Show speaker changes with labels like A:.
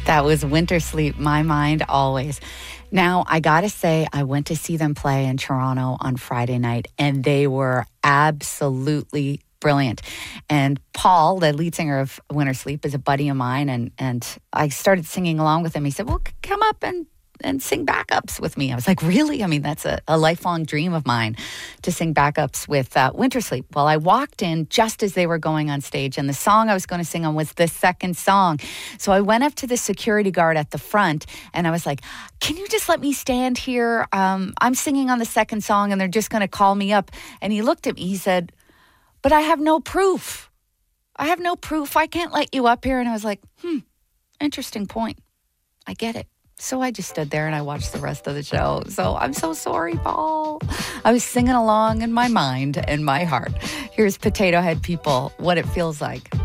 A: That was Winter Sleep, My Mind Always. Now, I got to say, I went to see them play in Toronto on Friday night, and they were absolutely brilliant. And Paul, the lead singer of Winter Sleep, is a buddy of mine, and I started singing along with him. He said, well, come up and sing backups with me. I was like, really? I mean, that's a lifelong dream of mine, to sing backups with Winter Sleep. Well, I walked in just as they were going on stage, and the song I was going to sing on was the second song. So I went up to the security guard at the front, and I was like, can you just let me stand here? I'm singing on the second song, and they're just going to call me up. And he looked at me. He said, but I have no proof. I have no proof. I can't let you up here. And I was like, interesting point. I get it. So I just stood there and I watched the rest of the show. So I'm so sorry, Paul. I was singing along in my mind and my heart. Here's Potato Head People, What It Feels Like.